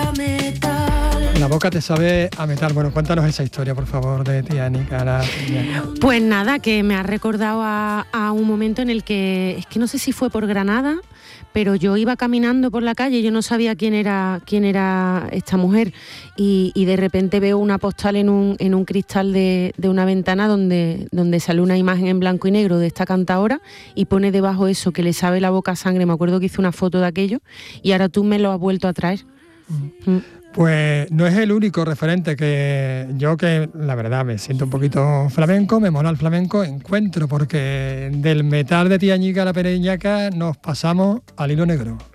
La boca te sabe a metal. Bueno, cuéntanos esa historia, por favor, de tía Anica, la pequeñaca. Pues nada, que me ha recordado a un momento en el que, es que no sé si fue por Granada, pero yo iba caminando por la calle, yo no sabía quién era esta mujer, y de repente veo una postal en un cristal de una ventana donde sale una imagen en blanco y negro de esta cantaora y pone debajo eso, que le sabe la boca a sangre. Me acuerdo que hice una foto de aquello y ahora tú me lo has vuelto a traer. Pues no es el único referente que yo, que la verdad me siento un poquito flamenco, me mola el flamenco, encuentro, porque del metal de tía Anica, la pequeñaca, nos pasamos al hilo negro.